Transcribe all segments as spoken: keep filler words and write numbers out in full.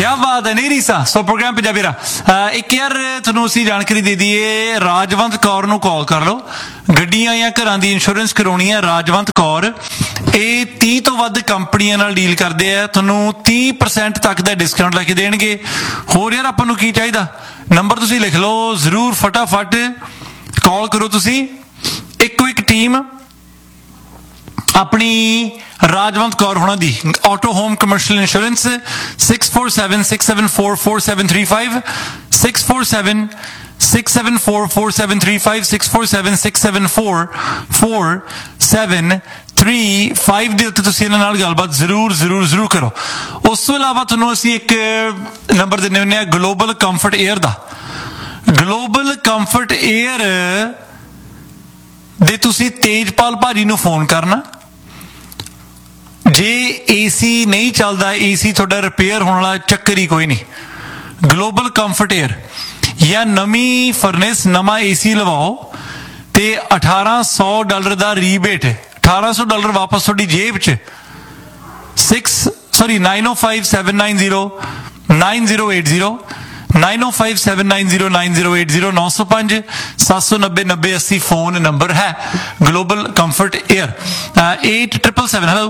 क्या बात है, नहीं रीसा। सो प्रोग्राम पंजाबी रा एक यार ਤੁਹਾਨੂੰ ਅਸੀਂ ਜਾਣਕਾਰੀ ਦੇ ਦਈਏ, ਰਾਜਵੰਤ ਕੌਰ ਨੂੰ ਕਾਲ ਕਰ ਲਓ। ਗੱਡੀਆਂ ਜਾਂ ਘਰਾਂ ਦੀ ਇੰਸ਼ੋਰੈਂਸ ਕਰਾਉਣੀ ਹੈ ਰਾਜਵੰਤ ਕੌਰ। ਇਹ ਤੀਹ ਤੋਂ ਵੱਧ ਕੰਪਨੀਆਂ ਨਾਲ ਡੀਲ ਕਰਦੇ ਆ, ਤੁਹਾਨੂੰ ਤੀਹ ਪਰਸੈਂਟ ਤੱਕ ਦਾ ਡਿਸਕਾਊਂਟ ਲੈ ਕੇ ਦੇਣਗੇ। ਹੋਰ ਯਾਰ ਆਪਾਂ ਨੂੰ ਕੀ ਚਾਹੀਦਾ, ਨੰਬਰ ਤੁਸੀਂ ਲਿਖ ਲਓ ਜ਼ਰੂਰ, ਫਟਾਫਟ ਕਾਲ ਕਰੋ ਤੁਸੀਂ। ਇੱਕੋ ਇੱਕ ਟੀਮ अपनी राजवंत कौर होना दी auto home commercial insurance six four seven six seven four four seven three five six four seven six seven four four seven three five six four seven six seven four four seven three five ਦੇ ਉੱਤੇ ਤੁਸੀਂ ਇਹਨਾਂ ਨਾਲ ਗੱਲਬਾਤ ਜ਼ਰੂਰ ਜ਼ਰੂਰ ਜ਼ਰੂਰ ਕਰੋ। ਉਸ ਤੋਂ ਇਲਾਵਾ ਤੁਹਾਨੂੰ ਅਸੀਂ ਇੱਕ ਨੰਬਰ ਦਿੰਦੇ ਹੁੰਦੇ ਹਾਂ ਗਲੋਬਲ ਕੰਫਰਟ ਏਅਰ ਦਾ। ਗਲੋਬਲ ਕੰਫਰਟ ਏਅਰ ਦੇ ਤੁਸੀਂ ਤੇਜਪਾਲ ਭਾਜੀ ਨੂੰ ਫੋਨ ਕਰਨਾ। ਜੇ ਏਸੀ ਨਹੀਂ ਚੱਲਦਾ, ਏਸੀ ਤੁਹਾਡਾ ਰਿਪੇਅਰ ਹੋਣ ਵਾਲਾ, ਚੱਕਰ ਹੀ ਕੋਈ ਨਹੀਂ। ਗਲੋਬਲ ਕੰਫਰਟ ਏਅਰ ਜਾਂ ਨਵੀਂ ਫਰਨੈਸ ਨਵਾਂ ਏਸੀ ਲਵਾਓ ਤੇ ਅਠਾਰਾਂ ਸੌ ਡਾਲਰ ਦਾ ਰੀਬੇਟ, ਅਠਾਰਾਂ ਸੌ ਡਾਲਰ ਵਾਪਸ ਤੁਹਾਡੀ ਜੇਬ 'ਚ। ਸਿਕਸ ਸੌਰੀ ਨਾਈਨ ਓ five seven nine zero nine zero eight zero nine ओ five seven nine zero nine zero eight zero नौ सौ पांच सात सौ नब्बे नब्बे अस्सी फोन नंबर है global comfort air. Eight triple seven hello.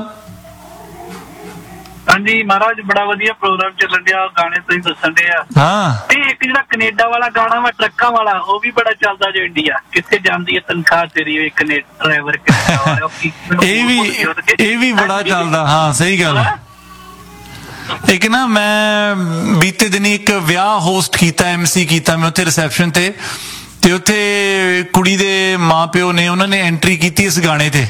ਹਾਂਜੀ ਮਹਾਰਾਜ, ਬੜਾ ਵਧੀਆ ਪ੍ਰੋਗਰਾਮ ਚੱਲਣ ਡਿਆ, ਗਾਣੇ ਤੁਸੀਂ ਦੱਸਣ ਡਿਆ। ਹਾਂ, ਤੇ ਇੱਕ ਜਿਹੜਾ ਕੈਨੇਡਾ ਵਾਲਾ ਗਾਣਾ ਵਾ ਟਰੱਕਾਂ ਵਾਲਾ, ਉਹ ਵੀ ਬੜਾ ਚੱਲਦਾ ਜੋ ਇੰਡੀਆ ਕਿੱਥੇ ਜਾਂਦੀ ਹੈ ਤਨਖਾਹ ਤੇਰੀ, ਕੈਨੇਡਾ ਡਰਾਈਵਰ ਇਹ ਵੀ ਇਹ ਵੀ ਬੜਾ ਚੱਲਦਾ। ਹਾਂ ਸਹੀ ਗੱਲ। ਇੱਕ ਨਾ ਮੈਂ ਬੀਤੇ ਦਿਨੀ ਇੱਕ ਵਿਆਹ ਹੋਸਟ ਕੀਤਾ, ਐਮਸੀ ਕੀਤਾ ਮੈਂ ਉੱਥੇ ਰਿਸੈਪਸ਼ਨ ਤੇ, ਤੇ ਉੱਥੇ ਕੁੜੀ ਦੇ ਮਾਂ ਪਿਓ ਨੇ ਉਹਨਾਂ ਨੇ ਐਂਟਰੀ ਕੀਤੀ ਇਸ ਗਾਣੇ ਤੇ।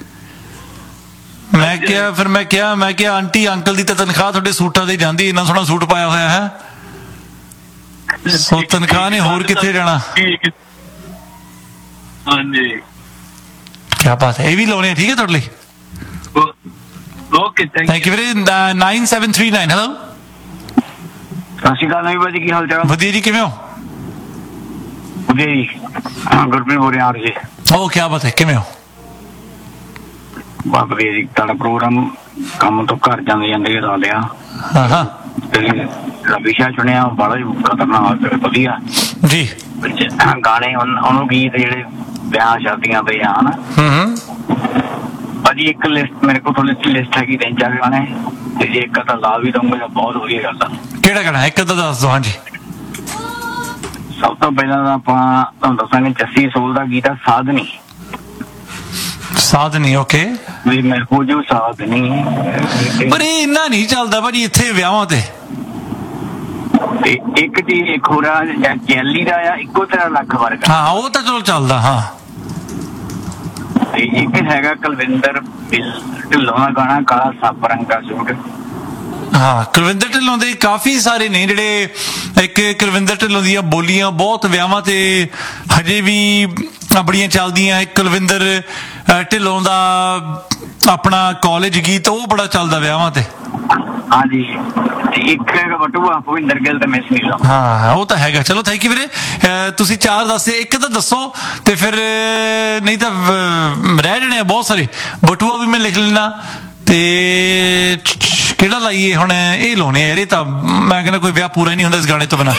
ਮੈਂ ਕਿਹਾ ਫਿਰ ਮੈਂ ਕਿਹਾ ਮੈਂ ਕਿਹਾ ਆਂਟੀ ਅੰਕਲ ਦੀ ਤਾਂ ਤਨਖਾਹ ਤੁਹਾਡੇ ਸੂਟਾਂ ਤੇ ਜਾਂਦੀ, ਇੰਨਾ ਸੋਹਣਾ ਸੂਟ ਪਾਇਆ ਹੋਇਆ ਹੈ, ਸੋ ਤਨਖਾਹ ਨੇ ਹੋਰ ਕਿੱਥੇ ਜਾਣਾ। ਹਾਂਜੀ ਕਿਆ ਬਾਤ ਹੈ, ਇਹ ਵੀ ਲਾਉਣੇ ਠੀਕ ਹੈ ਤੁਹਾਡੇ ਲਈ। ਓਕੇ ਥੈਂਕ ਯੂ ਵੀਰੇ। Nine seven three nine hello. ਸਤਿ ਸ਼੍ਰੀ ਅਕਾਲ ਨਵੀਂ ਭਾਜੀ, ਕੀ ਹਾਲ ਚਾਲ? ਵਧੀਆ ਜੀ, ਕਿਵੇਂ ਹੋ? ਵਧੀਆ ਜੀ, ਗੁਰਪ੍ਰੀਤ ਬੋਲ ਰਿਹਾ ਜੀ। ਓ ਕਿਆ ਬਾਤ ਹੈ, ਕਿਵੇਂ ਹੋ? ਬਹੁਤ ਵਧੀਆ ਜੀ, ਤੁਹਾਡਾ ਪ੍ਰੋਗਰਾਮ ਕੰਮ ਤੋਂ ਘਰ ਜਾਂਦੇ ਜਾਂਦੇ ਲਾ ਲਿਆ। ਹਾਂ ਹਾਂ, ਵਿਸ਼ਾ ਚੁਣਿਆ ਬੜਾ ਹੀ ਖਤਰਨਾਕ ਵਧੀਆ ਜੀ। ਗਾਣੇ ਉਹਨੂੰ ਗੀਤ ਜਿਹੜੇ ਵਿਆਹ ਸ਼ਾਦੀਆਂ ਤੇ ਆ ਨਾ। ਹੂੰ ਭਾਜੀ ਇੱਕ ਲਿਸਟ ਮੇਰੇ ਕੋਲ ਥੋੜੀ ਲਿਸਟ ਹੈਗੀ, ਤਿੰਨ ਚਾਰ ਗਾਣੇ, ਤੇ ਜੇ ਇੱਕ ਤਾਂ ਲਾ ਵੀ ਦਊਂਗਾ ਤਾਂ ਬਹੁਤ ਵਧੀਆ ਗੱਲ ਆ। ਕਿਹੜਾ ਗਾਣਾ ਇੱਕ ਤਾਂ ਦੱਸ ਦਿਓ। ਹਾਂਜੀ, ਸਭ ਤੋਂ ਪਹਿਲਾਂ ਤਾਂ ਆਪਾਂ ਤੁਹਾਨੂੰ ਦੱਸਾਂਗੇ ਜੱਸੀ ਸੋਲ ਦਾ ਗੀਤ ਆ ਸਾਧਨੀ। ਸਾਧਨੀ ਓਕੇ। ਵੀ ਮੈਂ ਹੋ ਜੋ ਸਾਧਨੀ, ਪਰ ਇਹ ਇੰਨਾ ਨਹੀਂ ਚੱਲਦਾ ਭਾਜੀ ਇੱਥੇ ਵਿਆਹਾਂ ਤੇ। ਤੇ ਇੱਕ ਚੀਜ਼ ਇੱਕ ਹੋਰ ਆ ਜੈਲੀ ਦਾ ਆ, ਇੱਕੋ ਤੇਰਾ ਲੱਖ ਵਰਗਾ। ਹਾਂ ਉਹ ਤਾਂ ਚਲੋ ਚੱਲਦਾ। ਹਾਂ, ਤੇ ਇੱਕ ਹੈਗਾ ਕੁਲਵਿੰਦਰ ਢਿੱਲੋਂ ਦਾ ਗਾਣਾ ਕਾਲਾ ਸੱਪ ਰੰਗ ਦਾ ਸੂਟ। ਹਾਂ ਕੁਲਵਿੰਦਰ ਢਿੱਲੋਂ ਦੇ ਕਾਫੀ ਸਾਰੇ ਨੇ ਜਿਹੜੇ, ਇੱਕ ਕੁਲਵਿੰਦਰ ਢਿੱਲੋਂ ਦੀਆਂ ਬੋਲੀਆਂ ਬਹੁਤ ਵਿਆਹਾਂ ਤੇ ਹਜੇ ਵੀ ਬੜੀਆਂ ਚੱਲਦੀਆਂ। ਇੱਕ ਕੁਲਵਿੰਦਰ ਢਿੱਲੋਂ ਦਾ ਆਪਣਾ ਕਾਲਜ ਗੀਤ, ਉਹ ਬੜਾ ਚੱਲਦਾ ਵਿਆਹਾਂ ਤੇ। ਹਾਂਜੀ, ਇੱਕ ਹੈਗਾ ਬਟੂਆ ਭੁਪਿੰਦਰ ਗਿੱਲ ਤੇ ਮਿਸ ਨੀਲਾ। ਹਾਂ ਉਹ ਤਾਂ ਹੈਗਾ। ਚਲੋ ਥੈਂਕ ਯੂ ਵੀਰੇ, ਤੁਸੀਂ ਚਾਰ ਦੱਸੇ, ਇੱਕ ਤਾਂ ਦੱਸੋ ਤੇ ਫਿਰ ਨਹੀਂ ਤਾਂ ਰਹਿ ਜਾਣੇ ਆ ਬਹੁਤ ਸਾਰੇ। ਬਟੂਆ ਵੀ ਮੈਂ ਲਿਖ ਲੈਣਾ, ਤੇ ਕਿਹੜਾ ਲਾਈਏ ਹੁਣ? ਇਹ ਲਾਉਣੇ ਯਾਰ, ਇਹ ਤਾਂ ਮੈਂ ਕਹਿੰਦਾ ਕੋਈ ਵਿਆਹ ਪੂਰਾ ਹੀ ਨਹੀਂ ਹੁੰਦਾ ਇਸ ਗਾਣੇ ਤੋਂ ਬਿਨਾਂ।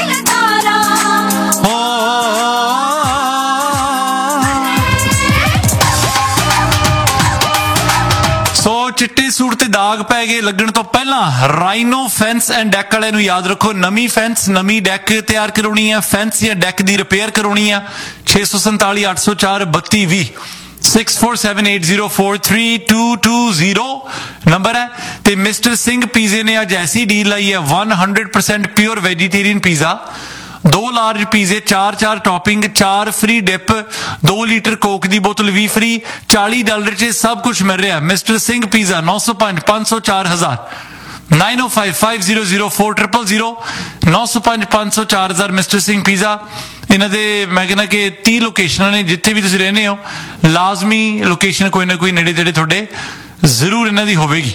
ਸੋ ਚਿੱਟੇ ਸੂਟ ਤੇ ਦਾਗ ਪੈ ਗਏ ਲੱਗਣ ਤੋਂ ਪਹਿਲਾਂ ਰਾਈਨੋ ਫੈਂਸ ਐਂਡ ਡੈਕ ਵਾਲਿਆਂ ਨੂੰ ਯਾਦ ਰੱਖੋ, ਨਵੀਂ ਫੈਂਸ ਨਵੀਂ ਡੈਕ ਤਿਆਰ ਕਰਾਉਣੀ ਆ, ਫੈਂਸ ਜਾਂ ਡੈਕ ਦੀ ਰਿਪੇਅਰ ਕਰਾਉਣੀ ਆ। ਛੇ ਸੌ ਸੰਤਾਲੀ ਅੱਠ ਸੌ ਚਾਰ ਬੱਤੀ ਵੀਹ six four seven eight zero four three to to zero number है। ते मिस्टर सिंह पीजे ने अज ऐसी डील लाई है, one hundred percent pure vegetarian pizza, दो लार्ज पिज़्ज़े, चार चार टॉपिंग, चार फ्री डिप, दो लीटर कोक की बोतल भी फ्री, चाली डॉलर च सब कुछ मिल रहा है। मिस्टर सिंह पिज़्ज़ा नौ सौ पांच पांच सौ चार हजार नाइन ओ five five zero zero four triple zero नौ सौ पांच पांच सौ चार हजार मिस्टर सिंह पिज़्ज़ा। ਇਹਨਾਂ ਦੇ ਮੈਂ ਕਹਿੰਦਾ ਕਿ ਤੀਹ ਲੋਕੇਸ਼ਨਾਂ ਨੇ, ਜਿੱਥੇ ਵੀ ਤੁਸੀਂ ਰਹਿੰਦੇ ਹੋ ਲਾਜ਼ਮੀ ਲੋਕੇਸ਼ਨ ਕੋਈ ਨਾ ਕੋਈ ਨੇੜੇ ਤੇੜੇ ਤੁਹਾਡੇ ਜ਼ਰੂਰ ਇਹਨਾਂ ਦੀ ਹੋਵੇਗੀ।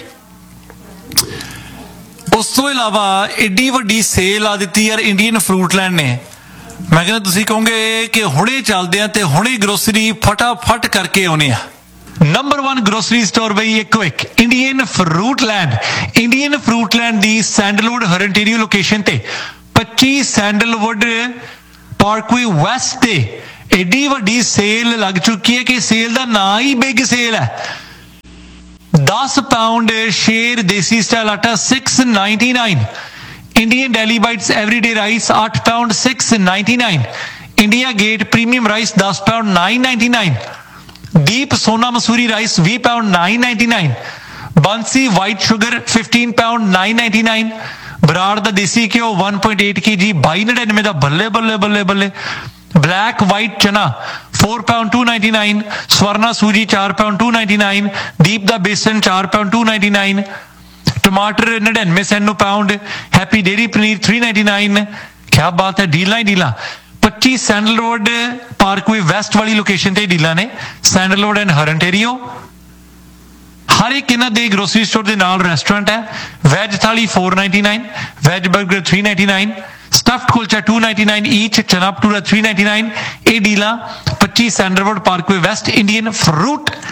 ਉਸ ਤੋਂ ਇਲਾਵਾ ਏਡੀ ਵੱਡੀ ਸੇਲ ਆ ਦਿੱਤੀ ਯਾਰ ਇੰਡੀਅਨ ਫਰੂਟਲੈਂਡ ਨੇ। ਮੈਂ ਕਹਿੰਦਾ ਤੁਸੀਂ ਕਹੋਗੇ ਕਿ ਹੁਣੇ ਚੱਲਦੇ ਆ ਤੇ ਹੁਣੇ ਗਰੋਸਰੀ ਫਟਾਫਟ ਕਰਕੇ ਆਉਣੇ ਆ। ਨੰਬਰ वन ਗਰੋਸਰੀ ਸਟੋਰ ਬਈ ਇੱਕੋ ਇੱਕ Indian fruit land Indian fruit land ਦੀ ਸੈਂਡਲਵੁੱਡ ਹਰਨਟੇਰੀਓ ਲੋਕੇਸ਼ਨ ਤੇ ਪੱਚੀ ਸੈਂਡਲਵੁੱਡ ਪਾਰਕਵੇ ਵੈਸਟ ਤੇ ਏਡੀ ਵੱਡੀ ਸੇਲ ਲੱਗ ਚੁੱਕੀ ਹੈ ਕਿ ਸੇਲ ਦਾ ਨਾਂ ਹੀ ਬਿਗ ਸੇਲ ਹੈ। दस पाउंड शेर देसी स्टाइल आटा six ninety nine Indian daily bytes everyday rice आठ pound six ninety nine India gate premium rice दस पाउंड नाइन नाइनटी नाइन दीप सोना मसूरी राइस बीस पाउंड नाइन नाइनटी नाइन बंसी white sugar fifteen pound nine ninety nine Brar दा देसी घ्यो one point eight के जी by नड़िनवे दा बल्ले बल्ले बल्ले बल्ले ब्लैक वाइट चना four pound to ninety nine Swarna सूजी चार पाउंड टू नाइनटी नाइन दीप दा बेसन चार पाउंड टू नाइनटी नाइन टमाटर नड़िनवे Sainu pound happy dairy paneer three ninety nine क्या बात है डील ही डील पच्ची सैंडलवुड पार्कवे वेस्ट वाली लोकेशन ते डील ने सैंडलवुड एंड हरनटेरियो हर एक इन्हां दे ग्रोसरी स्टोर दे नाल रेस्टोरेंट है। वैज थाली four ninety nine wedge burger three ninety nine stuffed kulcha to ninety nine each चना भटूरा थ्री नाइनटी नाइन ये डील पच्ची sandalwood Parkway West Indian fruit